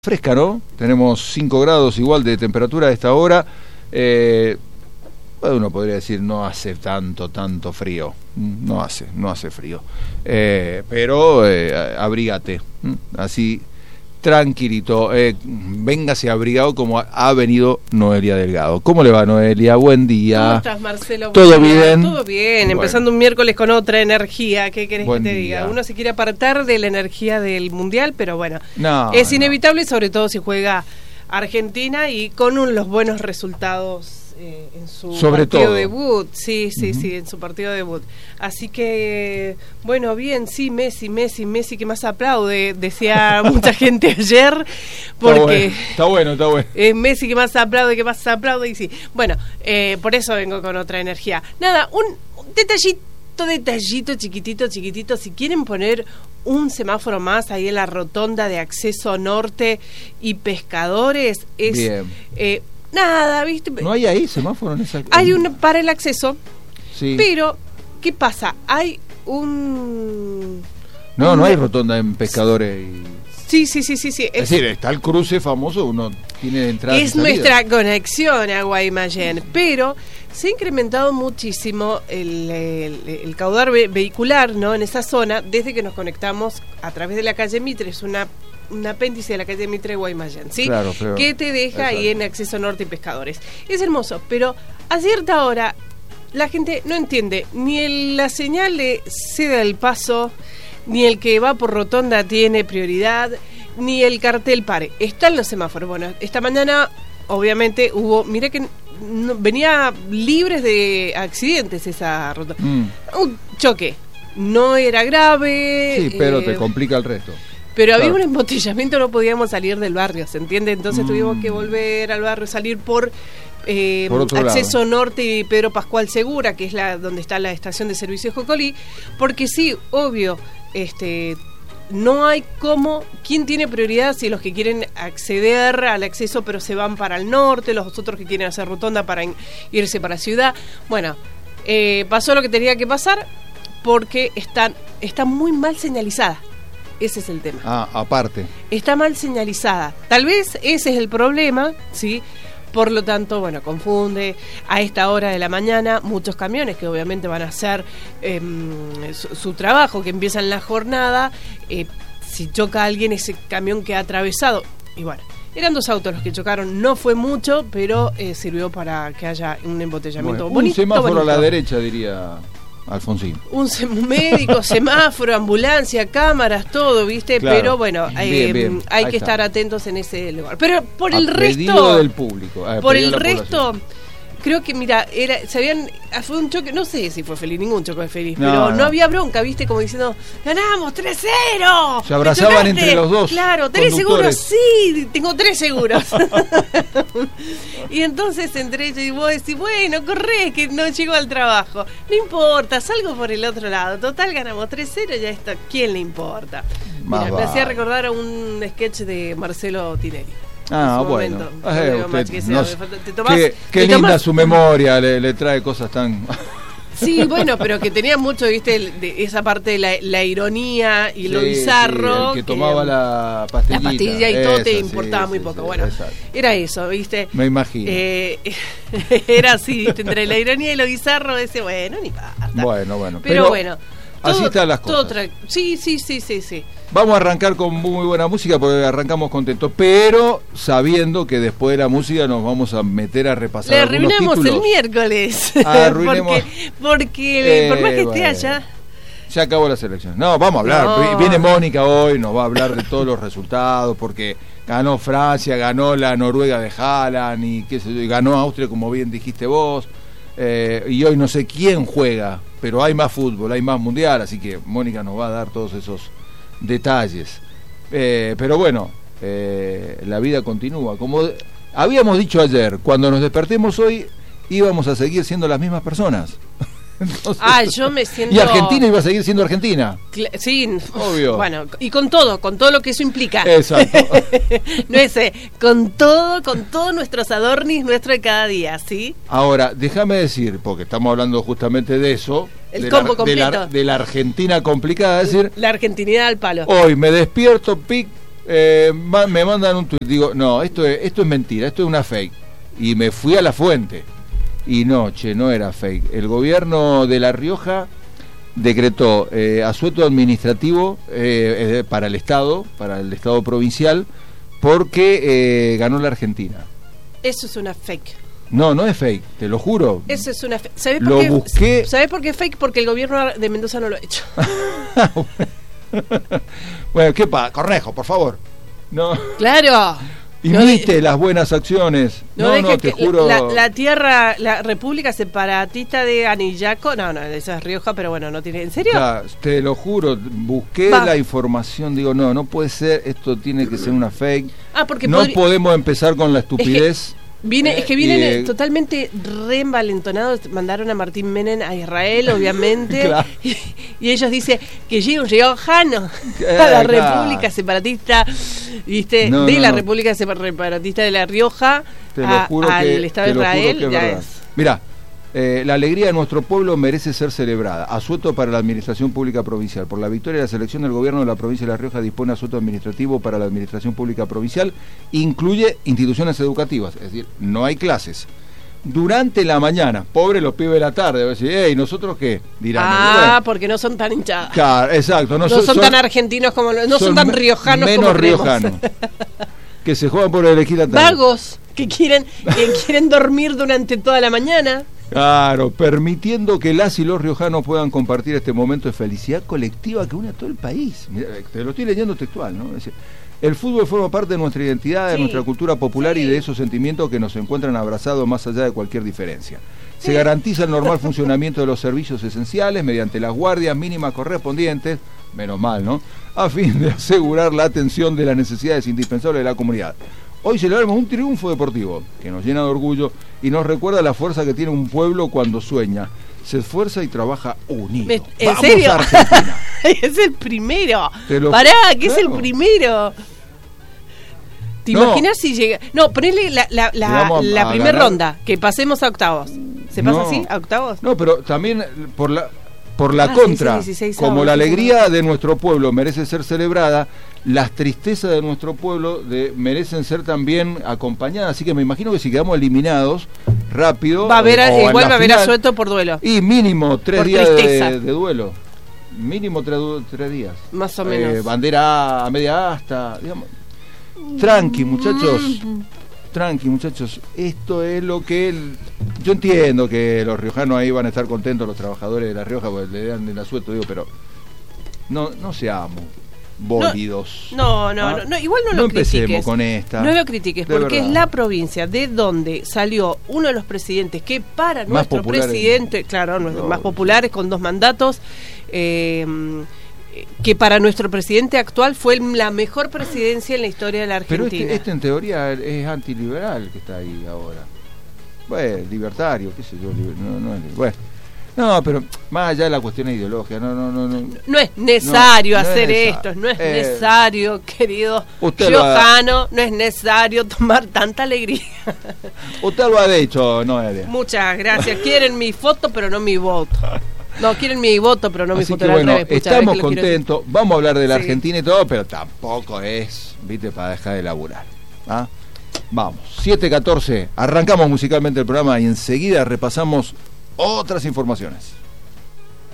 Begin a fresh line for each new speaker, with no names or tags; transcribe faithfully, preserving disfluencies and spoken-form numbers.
Fresca, ¿no? Tenemos cinco grados igual de temperatura a esta hora. Eh, uno podría decir no hace tanto, tanto frío. No hace, no hace frío. Eh, pero eh, abrígate. Así, tranquilito. Eh, véngase abrigado como ha venido Noelia Delgado. ¿Cómo le va, Noelia? Buen día.
¿Cómo estás, Marcelo?
¿Todo bien?
Todo bien,
bueno.
Empezando un miércoles con otra energía. ¿Qué querés
Buen
que te
día.
diga? Uno se quiere apartar de la energía del Mundial, pero bueno,
no,
es
no.
inevitable, sobre todo si juega Argentina y con un, los buenos resultados eh, en su
Sobre
partido
todo.
debut. Sí, sí,
Uh-huh.
sí, en su partido debut. Así que, bueno, bien, sí, Messi, Messi, Messi, que más aplaude, decía mucha gente ayer, porque...
Está bueno, está bueno. Está bueno.
Eh, Messi que más aplaude, que más aplaude, y sí. Bueno, eh, por eso vengo con otra energía. Nada, un, un detallito, detallito, chiquitito, chiquitito. Si quieren poner un semáforo más ahí en la rotonda de acceso norte y pescadores, es...
Bien.
Eh, nada, ¿viste?
¿No hay ahí semáforo en esa?
Hay un para el acceso,
Sí.
pero, ¿qué pasa? Hay un...
No,
un-
no hay rotonda en Pescadores y...
Sí, sí, sí, sí, sí.
Es decir, está el cruce famoso, uno tiene entrada y
Es
salida.
nuestra conexión a Guaymallén, pero se ha incrementado muchísimo el, el, el caudal ve- vehicular, ¿no? En esa zona desde que nos conectamos a través de la calle Mitre. Es una un apéndice de la calle Mitre Guaymallén, ¿sí?
Claro, pero-
que te deja ahí
exacto.
en acceso norte y pescadores. Es hermoso, pero a cierta hora la gente no entiende ni el, la señal de ceda el paso, ni el que va por rotonda tiene prioridad, ni el cartel pare. Están los semáforos. Bueno, esta mañana obviamente hubo, mirá que no- venía libres de accidentes esa rotonda.
Mm.
Un choque. No era grave.
Sí, pero
eh,
te complica el resto.
pero había
Claro.
un embotellamiento, no podíamos salir del barrio, ¿se entiende? Entonces
Mm.
tuvimos que volver al barrio, salir por, eh,
Por otro
acceso
lado.
norte y Pedro Pascual Segura, que es la donde está la estación de servicio de Jocolí, porque sí, obvio, este no hay como, ¿quién tiene prioridad si los que quieren acceder al acceso pero se van para el norte, los otros que quieren hacer rotonda para in- irse para ciudad? Bueno, eh, pasó lo que tenía que pasar porque están, está muy mal señalizada. Ese es el tema.
Ah, aparte.
Está mal señalizada. Tal vez ese es el problema, ¿sí? Por lo tanto, bueno, confunde a esta hora de la mañana muchos camiones que obviamente van a hacer eh, su, su trabajo, que empiezan la jornada. Eh, si choca a alguien, ese camión que ha atravesado. Y bueno, eran dos autos los que chocaron, no fue mucho, pero eh, sirvió para que haya un embotellamiento
Bueno,
bonito.
un semáforo
bonito.
a la derecha, diría Alfonsín.
Un sem- médico, semáforo, ambulancia, cámaras, todo, ¿viste?
Claro.
Pero bueno,
Bien,
eh,
bien.
hay
Ahí
que
está.
estar atentos en ese lugar. Pero por
A
el
pedido
resto,
del público. a
por
pedido
el
de la
resto,
población.
creo que, mira, era, se habían, ah, fue un choque, no sé si fue feliz, ningún choque feliz,
No,
pero no,
no.
había bronca, ¿viste? Como diciendo, ganamos tres cero.
Se abrazaban
¿Me chocaste?
entre los dos
Claro, ¿tenés
conductores.
seguros? Sí, tengo tres seguros. Y entonces entre ellos y vos decís, bueno, corre, que no llegó al trabajo. No importa, salgo por el otro lado. Total, ganamos tres cero, ya está. ¿Quién le importa?
Más
Mira, me hacía
vale.
recordar a un sketch de Marcelo Tinelli.
Ah,
En su
bueno.
momento.
Eh,
No digo
usted
más que sea,
no
me
sé.
falta- te tomás-
Qué, qué
te
linda
tomás-
su memoria, le, le trae cosas tan...
Sí, bueno, pero que tenía mucho, viste, el- de esa parte de la, la ironía y lo
Sí,
bizarro.
sí, el que tomaba la
la
pastillita.
pastilla y todo te
Esa,
importaba
sí,
muy
sí,
poco.
sí,
Bueno,
exacto.
era eso, viste.
Me imagino.
Eh, era así, ¿viste? Entre la ironía y lo bizarro, ese, bueno, ni basta.
Bueno, bueno.
Pero,
pero
bueno.
así están las
todo
cosas.
tra- sí, sí, sí, sí, sí.
Vamos a arrancar con muy buena música porque arrancamos contentos, pero sabiendo que después de la música nos vamos a meter a repasar
Le
algunos
arruinamos el
títulos.
miércoles.
Arruinemos-
porque porque
Eh,
por más que esté
bueno.
allá.
Ya acabó la selección. No, vamos a hablar.
No.
Viene Mónica hoy, nos va a hablar de todos los resultados, porque ganó Francia, ganó la Noruega de Haaland, y qué sé yo, y ganó Austria, como bien dijiste vos. Eh, y hoy no sé quién juega, pero hay más fútbol, hay más mundial, así que Mónica nos va a dar todos esos detalles. Eh, pero bueno, eh, la vida continúa. Como habíamos dicho ayer, cuando nos despertemos hoy, íbamos a seguir siendo las mismas personas. Entonces,
Ah, yo me siento.
y Argentina iba a seguir siendo Argentina.
Cla- Sí,
Obvio.
Bueno, y con todo, con todo lo que eso implica.
Exacto.
No es, eh, con todo, con todos nuestros adornis, nuestro de cada día, ¿sí?
Ahora, déjame decir, porque estamos hablando justamente de eso,
El
de,
combo
la, de, la,
completo.
de la Argentina complicada, es decir,
La argentinidad al palo.
hoy me despierto, pic, Eh, ma- me mandan un tuit, digo, no, esto es, esto es mentira, esto es una fake. Y me fui a la fuente. Y no, che, no era fake. El gobierno de La Rioja decretó eh, asueto administrativo eh, eh, para el Estado, para el Estado provincial, porque eh, ganó la Argentina.
Eso es una fake.
No, no es fake, te lo juro.
Eso es una fake. ¿Sabés por
Lo
qué?
busqué.
¿Sabés por qué es fake? Porque el gobierno de Mendoza no lo ha hecho.
Bueno, ¿qué pasa? Cornejo, por favor. No.
Claro.
Imite
No de-
las buenas acciones.
No,
No,
deje
no, te
que
juro.
la, la tierra, la República Separatista de Anillaco, no, no, esa es Rioja, pero bueno, no tiene. ¿En serio?
Ya, te lo juro, busqué
Va.
la información, digo, no, no puede ser, esto tiene que ser una fake.
Ah, porque
no
podri-
podemos empezar con la estupidez.
Viene,
Eh,
es que vienen
y,
eh,
eh,
totalmente re envalentonados. Mandaron a Martín Menem a Israel, obviamente.
Claro.
y, y ellos dicen que llegue un riojano
Eh,
a la
claro.
República Separatista, ¿viste?
No,
de
no,
la
no.
República Separatista de La Rioja
Te lo
a-
juro
al
que,
Estado
te
de
lo juro
Israel.
que es
Ya
verdad.
es.
Mirá, eh, la alegría de nuestro pueblo merece ser celebrada. Asueto para la Administración Pública Provincial. Por la victoria de la selección del gobierno de la provincia de La Rioja dispone asueto administrativo para la Administración Pública Provincial. Incluye instituciones educativas, es decir, no hay clases. Durante la mañana, pobre los pibes de la tarde, va a decir, hey, ¿nosotros qué? Dirán.
Ah,
Bueno,
porque no son tan hinchados.
claro, exacto.
No,
so-
son, tan argentinos como los- no son, tan
me-
riojanos
menos
como creemos.
riojanos. Que se juegan por elegir la tarde.
Vagos que quieren que quieren dormir durante toda la mañana.
Claro, permitiendo que las y los riojanos puedan compartir este momento de felicidad colectiva que une a todo el país. Mirá, te lo estoy leyendo textual, ¿no? Es decir, el fútbol forma parte de nuestra identidad, de
Sí,
nuestra cultura popular
sí.
y de esos sentimientos que nos encuentran abrazados más allá de cualquier diferencia. Se
Sí.
garantiza el normal funcionamiento de los servicios esenciales mediante las guardias mínimas correspondientes, menos mal, ¿no?, a fin de asegurar la atención de las necesidades indispensables de la comunidad. Hoy celebramos un triunfo deportivo que nos llena de orgullo y nos recuerda la fuerza que tiene un pueblo cuando sueña, se esfuerza y trabaja unido.
Me- ¿En
¡Vamos,
serio?
Argentina!
Es el primero.
Te lo-
Pará, que es el
claro.
primero. ¿Te
No.
imaginas si llega? No, ponele la, la,
Que
la,
vamos a-
la
a
primera
ganar.
ronda, que pasemos a octavos. ¿Se pasa
No.
así? ¿A octavos?
No, pero también por la por la
Ah,
contra,
sí, sí, dieciséis
como
avos,
la
sí, sí.
alegría de nuestro pueblo merece ser celebrada, las tristezas de nuestro pueblo de, merecen ser también acompañadas. Así que me imagino que si quedamos eliminados rápido,
Va a haber,
o en
igual
la
va a haber
final,
asueto por duelo.
y mínimo tres
Por
días
tristeza.
de, de duelo, mínimo tres, du- tres días.
Más o
Eh,
menos.
bandera a media asta, digamos. Tranqui, muchachos. Tranqui, muchachos. Esto es lo que... el- Yo entiendo que los riojanos ahí van a estar contentos, los trabajadores de La Rioja, porque le dan el asueto, digo, pero no, no seamos bólidos.
No, no,
¿Ah?
no, no, igual no,
No
lo
empecemos
critiques.
con esta.
No lo critiques,
De
porque
verdad.
es la provincia de donde salió uno de los presidentes que para
Más
nuestro
populares.
presidente, claro, nuestro-
No.
más populares con dos mandatos, eh, que para nuestro presidente actual fue la mejor presidencia en la historia de la
Pero
Argentina.
este, este en teoría es antiliberal que está ahí ahora. Bueno, libertario, qué sé yo. liber- No, no, es- bueno. No, pero más allá de la cuestión ideológica, no, no, no. no.
No es necesario
No, no es
hacer
necesario.
esto, no es
Eh,
necesario, querido
usted lo ha-
riojano, no es necesario tomar tanta alegría.
Usted lo ha dicho, Noelia.
Muchas gracias. Quieren mi foto, pero no mi voto. No, quieren mi voto, pero no mi
Así
foto.
que
era al
bueno,
revés, pucha,
estamos
ves que lo quiero decir.
contentos, vamos a hablar de la
Sí.
Argentina y todo, pero tampoco es, viste, para dejar de laburar. ¿Ah? Vamos, siete catorce, arrancamos musicalmente el programa y enseguida repasamos otras informaciones.